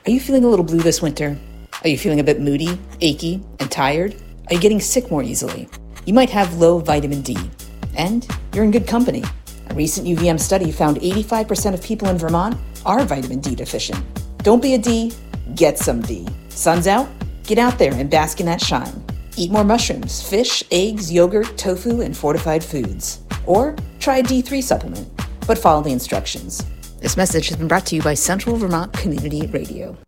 Are you feeling a little blue this winter? Are you feeling a bit moody, achy, and tired? Are you getting sick more easily? You might have low vitamin D. And you're in good company. A recent UVM study found 85% of people in Vermont are vitamin D deficient. Don't be a D, get some D. Sun's out? Get out there and bask in that shine. Eat more mushrooms, fish, eggs, yogurt, tofu, and fortified foods. Or try a D3 supplement, but follow the instructions. This message has been brought to you by Central Vermont Community Radio.